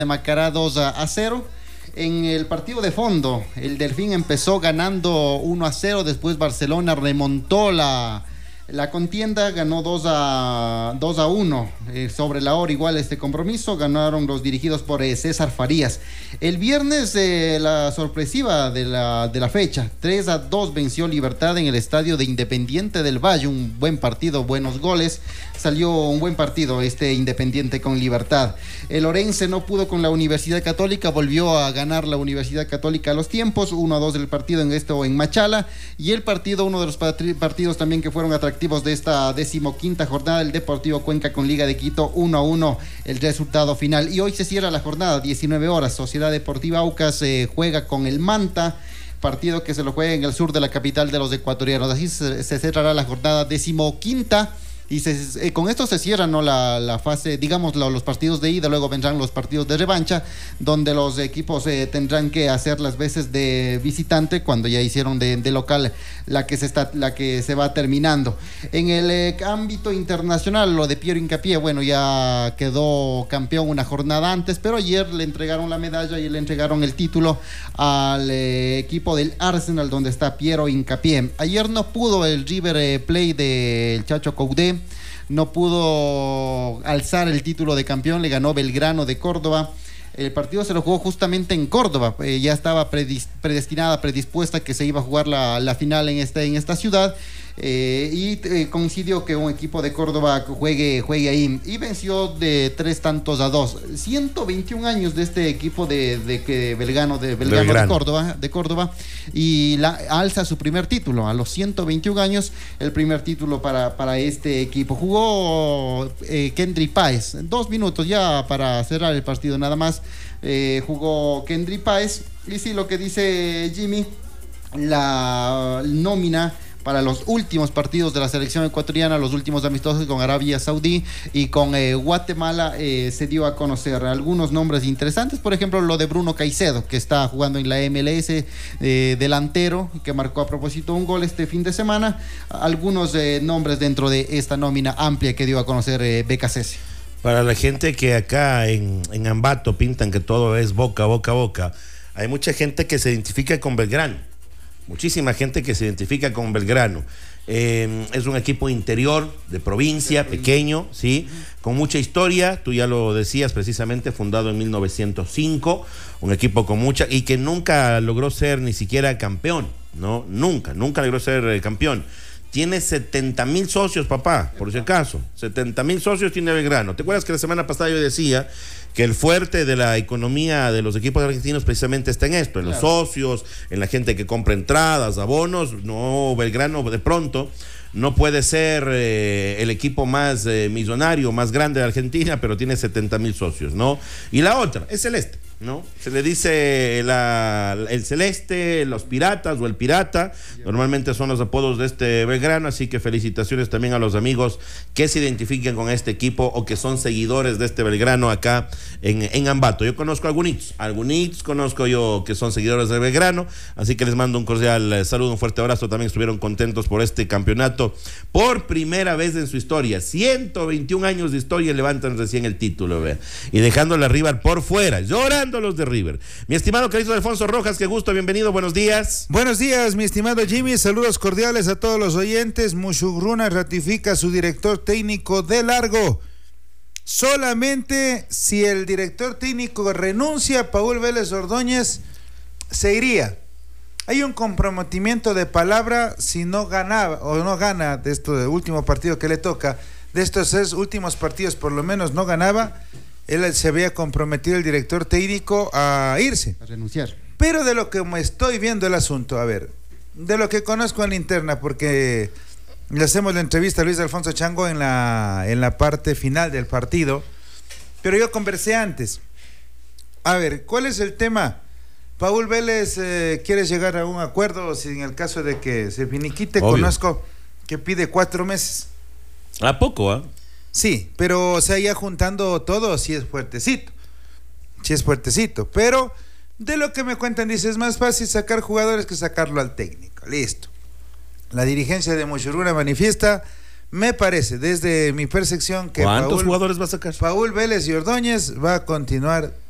Macará 2-0. En el partido de fondo, el Delfín empezó ganando 1-0, después Barcelona remontó la contienda, ganó 2-1 sobre la hora. Igual este compromiso ganaron los dirigidos por César Farías. El viernes la sorpresiva de la fecha, 3-2 venció Libertad en el estadio de Independiente del Valle. Un buen partido, buenos goles, salió un buen partido Independiente con Libertad. El Orense no pudo con la Universidad Católica, volvió a ganar la Universidad Católica a los tiempos, 1-2 del partido en Machala. Y el partido, uno de los partidos también que fueron atractivos de esta 15ª jornada, el Deportivo Cuenca con Liga de Quito, 1-1 el resultado final. Y hoy se cierra la jornada, 19 horas, Sociedad Deportiva Aucas juega con el Manta, partido que se lo juega en el sur de la capital de los ecuatorianos. Así se cerrará la jornada 15ª. Y con esto se cierra, ¿no?, la fase, digamos, los partidos de ida. Luego vendrán los partidos de revancha, donde los equipos tendrán que hacer las veces de visitante cuando ya hicieron de local la que se va terminando. En el ámbito internacional, lo de Piero Hincapié, bueno, ya quedó campeón una jornada antes, pero ayer le entregaron la medalla y le entregaron el título al equipo del Arsenal, donde está Piero Hincapié. Ayer no pudo el River Plate del Chacho Coudet, no pudo alzar el título de campeón, le ganó Belgrano de Córdoba. El partido se lo jugó justamente en Córdoba, ya estaba predispuesta que se iba a jugar la final en esta ciudad, y coincidió que un equipo de Córdoba juegue ahí, y venció de 3-2. 121 años de este equipo de Belgrano de Córdoba, y alza su primer título a los 121 años, el primer título para este equipo. Jugó Kendry Páez, 2 minutos ya para cerrar el partido nada más. Jugó Kendry Páez, y sí, lo que dice Jimmy, la nómina para los últimos partidos de la selección ecuatoriana, los últimos amistosos con Arabia Saudí y con Guatemala, se dio a conocer algunos nombres interesantes. Por ejemplo, lo de Bruno Caicedo, que está jugando en la MLS, delantero, que marcó a propósito un gol este fin de semana. Algunos nombres dentro de esta nómina amplia que dio a conocer BKCS. Para la gente que acá en Ambato pintan que todo es Boca, hay mucha gente que se identifica con Belgrano. Muchísima gente que se identifica con Belgrano. Es un equipo interior, de provincia, pequeño, ¿sí? Con mucha historia, tú ya lo decías precisamente, fundado en 1905, un equipo con mucha, y que nunca logró ser ni siquiera campeón, ¿no? Nunca logró ser campeón. Tiene 70,000 socios, papá, por si acaso. 70,000 socios tiene Belgrano. ¿Te acuerdas que la semana pasada yo decía que el fuerte de la economía de los equipos argentinos precisamente está en esto, en los socios, en la gente que compra entradas, abonos? No, Belgrano de pronto no puede ser el equipo más millonario, más grande de Argentina, pero tiene 70,000 socios, ¿no? Y la otra es Celeste, ¿no? Se le dice el Celeste, los Piratas o el Pirata. Normalmente son los apodos de este Belgrano, así que felicitaciones también a los amigos que se identifiquen con este equipo o que son seguidores de este Belgrano acá en Ambato. Yo conozco algunos conozco yo que son seguidores de Belgrano, así que les mando un cordial saludo, un fuerte abrazo. También estuvieron contentos por este campeonato por primera vez en su historia. 121 años de historia, levantan recién el título, vea, y dejándole a River por fuera, llorando los de River. Mi estimado Carlitos Alfonso Rojas, qué gusto, bienvenido, buenos días. Buenos días, mi estimado Jimmy, saludos cordiales a todos los oyentes. Mushugruna ratifica a su director técnico de largo. Solamente si el director técnico renuncia, Paul Vélez Ordóñez se iría. Hay un comprometimiento de palabra si no ganaba o no gana de este último partido que le toca. De estos 6 últimos partidos por lo menos no ganaba. Él se había comprometido, el director técnico, a irse, a renunciar. Pero de lo que me estoy viendo el asunto, a ver, de lo que conozco en la interna, porque le hacemos la entrevista a Luis Alfonso Chango en la parte final del partido, pero yo conversé antes. A ver, ¿cuál es el tema? Paul Vélez quiere llegar a un acuerdo, si en el caso de que se finiquite. Obvio. Conozco que pide 4 meses. ¿A poco, ah? Sí, pero o sea, ya juntando todo, sí es fuertecito, pero de lo que me cuentan, dice, es más fácil sacar jugadores que sacarlo al técnico, listo. La dirigencia de Mushugruna manifiesta, me parece, desde mi percepción, que ¿cuántos jugadores va a sacar? Paul Vélez y Ordóñez va a continuar